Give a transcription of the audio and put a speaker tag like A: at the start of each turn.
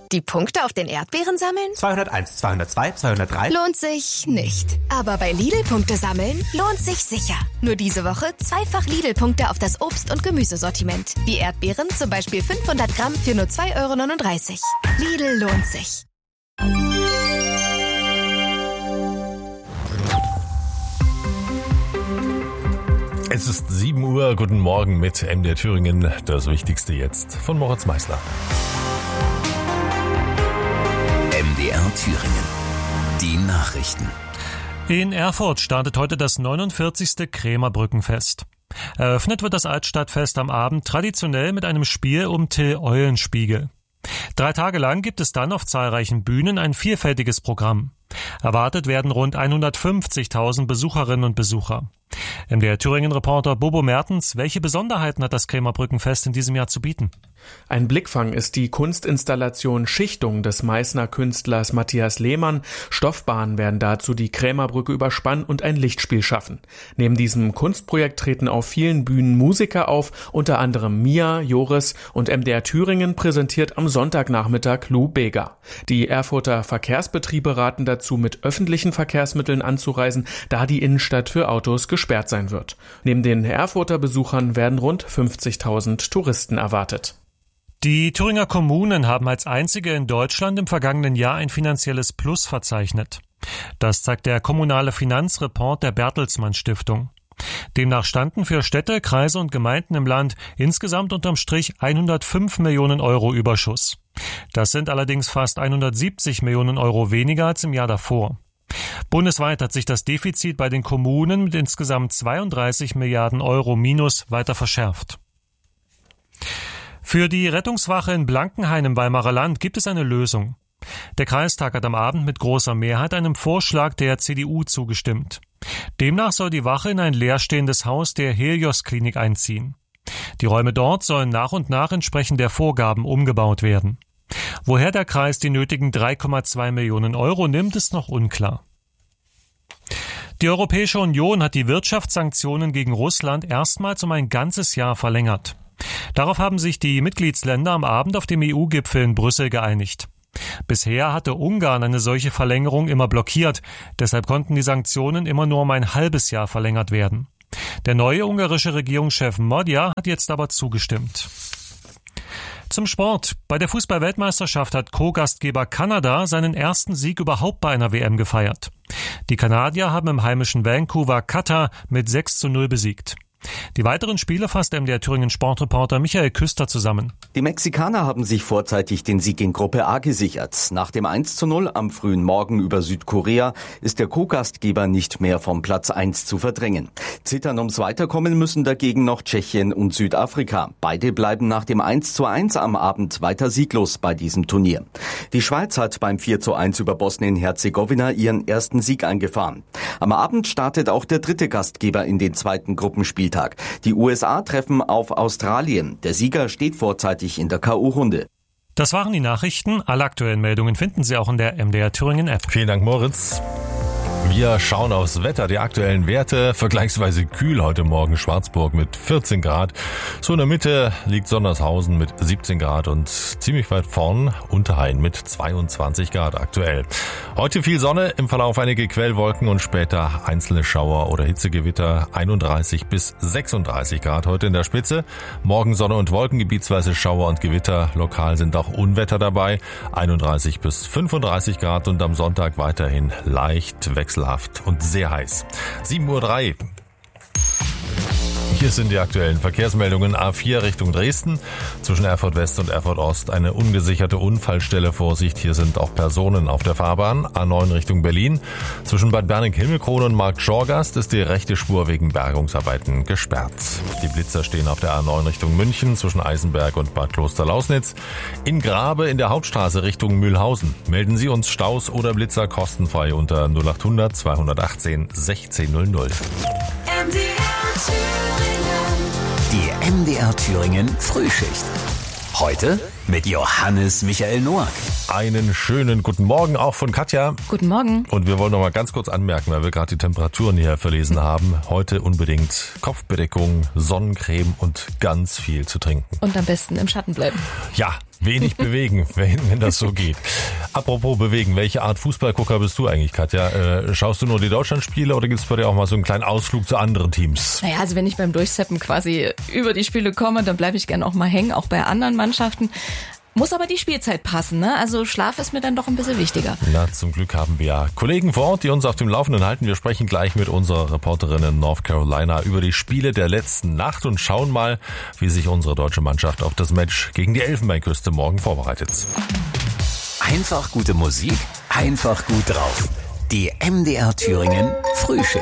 A: Die Punkte auf den Erdbeeren sammeln?
B: 201, 202, 203.
A: Lohnt sich nicht. Aber bei Lidl Punkte sammeln lohnt sich sicher. Nur diese Woche zweifach Lidl-Punkte auf das Obst- und Gemüsesortiment. Die Erdbeeren zum Beispiel 500 Gramm für nur 2,39 €. Lidl lohnt sich.
C: Es ist 7 Uhr, guten Morgen mit MDR Thüringen. Das Wichtigste jetzt von Moritz Meißler.
D: MDR Thüringen. Die Nachrichten.
E: In Erfurt startet heute das 49. Krämerbrückenfest. Eröffnet wird das Altstadtfest am Abend traditionell mit einem Spiel um Till Eulenspiegel. 3 Tage lang gibt es dann auf zahlreichen Bühnen ein vielfältiges Programm. Erwartet werden rund 150.000 Besucherinnen und Besucher. MDR Thüringen-Reporter Bobo Mertens, welche Besonderheiten hat das Krämerbrückenfest in diesem Jahr zu bieten?
F: Ein Blickfang ist die Kunstinstallation Schichtung des Meißner Künstlers Matthias Lehmann. Stoffbahnen werden dazu die Krämerbrücke überspannen und ein Lichtspiel schaffen. Neben diesem Kunstprojekt treten auf vielen Bühnen Musiker auf, unter anderem Mia, Joris und MDR Thüringen präsentiert am Sonntagnachmittag Lou Bega. Die Erfurter Verkehrsbetriebe raten dazu, mit öffentlichen Verkehrsmitteln anzureisen, da die Innenstadt für Autos gesperrt sein wird. Neben den Erfurter Besuchern werden rund 50.000 Touristen erwartet.
E: Die Thüringer Kommunen haben als einzige in Deutschland im vergangenen Jahr ein finanzielles Plus verzeichnet. Das zeigt der kommunale Finanzreport der Bertelsmann Stiftung. Demnach standen für Städte, Kreise und Gemeinden im Land insgesamt unterm Strich 105 Millionen € Überschuss. Das sind allerdings fast 170 Millionen € weniger als im Jahr davor. Bundesweit hat sich das Defizit bei den Kommunen mit insgesamt 32 Milliarden € minus weiter verschärft. Für die Rettungswache in Blankenhain im Weimarer Land gibt es eine Lösung. Der Kreistag hat am Abend mit großer Mehrheit einem Vorschlag der CDU zugestimmt. Demnach soll die Wache in ein leerstehendes Haus der Helios-Klinik einziehen. Die Räume dort sollen nach und nach entsprechend der Vorgaben umgebaut werden. Woher der Kreis die nötigen 3,2 Millionen € nimmt, ist noch unklar. Die Europäische Union hat die Wirtschaftssanktionen gegen Russland erstmals um ein ganzes Jahr verlängert. Darauf haben sich die Mitgliedsländer am Abend auf dem EU-Gipfel in Brüssel geeinigt. Bisher hatte Ungarn eine solche Verlängerung immer blockiert, deshalb konnten die Sanktionen immer nur um ein halbes Jahr verlängert werden. Der neue ungarische Regierungschef Magyar hat jetzt aber zugestimmt. Zum Sport. Bei der Fußball-Weltmeisterschaft hat Co-Gastgeber Kanada seinen ersten Sieg überhaupt bei einer WM gefeiert. Die Kanadier haben im heimischen Vancouver Katar mit 6:0 besiegt. Die weiteren Spiele fasst MDR Thüringen Sportreporter Michael Küster zusammen.
G: Die Mexikaner haben sich vorzeitig den Sieg in Gruppe A gesichert. Nach dem 1:0 am frühen Morgen über Südkorea ist der Co-Gastgeber nicht mehr vom Platz 1 zu verdrängen. Zittern ums Weiterkommen müssen dagegen noch Tschechien und Südafrika. Beide bleiben nach dem 1:1 am Abend weiter sieglos bei diesem Turnier. Die Schweiz hat beim 4:1 über Bosnien-Herzegowina ihren ersten Sieg eingefahren. Am Abend startet auch der dritte Gastgeber in den zweiten Gruppenspieltag. Die USA treffen auf Australien. Der Sieger steht vorzeitig in der K.O.-Runde.
E: Das waren die Nachrichten. Alle aktuellen Meldungen finden Sie auch in der MDR Thüringen App.
C: Vielen Dank, Moritz. Wir schauen aufs Wetter, die aktuellen Werte. Vergleichsweise kühl heute Morgen Schwarzburg mit 14 Grad. So in der Mitte liegt Sondershausen mit 17 Grad und ziemlich weit vorn Unterhain mit 22 Grad aktuell. Heute viel Sonne, im Verlauf einige Quellwolken und später einzelne Schauer oder Hitzegewitter. 31 bis 36 Grad heute in der Spitze. Morgen Sonne und Wolken, gebietsweise Schauer und Gewitter. Lokal sind auch Unwetter dabei. 31 bis 35 Grad und am Sonntag weiterhin leicht wechselhaft und sehr heiß. 7:03 Uhr. Hier sind die aktuellen Verkehrsmeldungen. A4 Richtung Dresden. Zwischen Erfurt West und Erfurt Ost eine ungesicherte Unfallstelle. Vorsicht, hier sind auch Personen auf der Fahrbahn. A9 Richtung Berlin. Zwischen Bad Berning-Himmelkron und Markt Schorgast ist die rechte Spur wegen Bergungsarbeiten gesperrt. Die Blitzer stehen auf der A9 Richtung München zwischen Eisenberg und Bad Klosterlausnitz. In Grabe in der Hauptstraße Richtung Mühlhausen. Melden Sie uns Staus oder Blitzer kostenfrei unter 0800 218 1600.
D: Die MDR Thüringen Frühschicht. Heute mit Johannes Michael Noack.
C: Einen schönen guten Morgen auch von Katja.
H: Guten Morgen.
C: Und wir wollen noch mal ganz kurz anmerken, weil wir gerade die Temperaturen hier verlesen haben. Heute unbedingt Kopfbedeckung, Sonnencreme und ganz viel zu trinken.
H: Und am besten im Schatten bleiben.
C: Ja, wenig bewegen, wenn das so geht. Apropos bewegen, welche Art Fußballgucker bist du eigentlich, Katja? Schaust du nur die Deutschlandspiele oder gibt es bei dir auch mal so einen kleinen Ausflug zu anderen Teams?
H: Naja, also wenn ich beim Durchseppen quasi über die Spiele komme, dann bleibe ich gerne auch mal hängen, auch bei anderen Mannschaften. Muss aber die Spielzeit passen, ne? Also Schlaf ist mir dann doch ein bisschen wichtiger.
C: Na, zum Glück haben wir ja Kollegen vor Ort, die uns auf dem Laufenden halten. Wir sprechen gleich mit unserer Reporterin in North Carolina über die Spiele der letzten Nacht und schauen mal, wie sich unsere deutsche Mannschaft auf das Match gegen die Elfenbeinküste morgen vorbereitet.
D: Einfach gute Musik, einfach gut drauf. Die MDR Thüringen Frühschicht.